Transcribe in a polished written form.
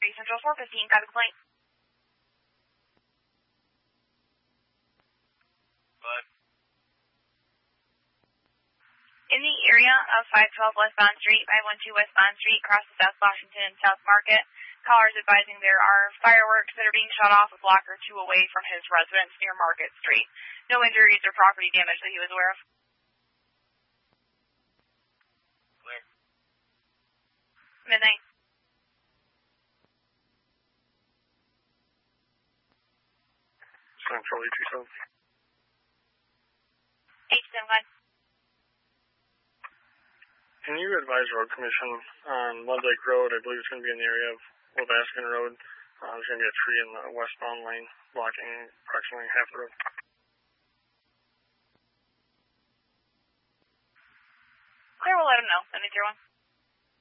Central 415, got a complaint. What? In the area of 512 West Bond Street, 512 West Bond Street, across the South Washington and South Market, callers advising there are fireworks that are being shot off a block or two away from his residence near Market Street. No injuries or property damage that he was aware of. Clear. Midnight. Central 827. 871. Can you advise Road Commission on Mud Lake Road? I believe it's going to be in the area of Wabaskin Road. There's going to be a tree in the westbound lane blocking approximately half the road. Clear, we'll let him know. 701.